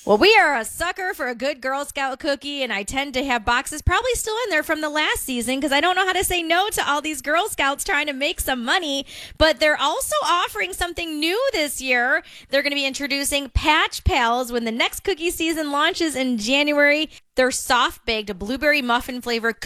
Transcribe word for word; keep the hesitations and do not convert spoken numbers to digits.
Well, we are a sucker for a good Girl Scout cookie, and I tend to have boxes probably still in there from the last season because I don't know how to say no to all these Girl Scouts trying to make some money. But they're also offering something new this year. They're going to be introducing Patch Pals when the next cookie season launches in January. They're soft baked blueberry muffin flavor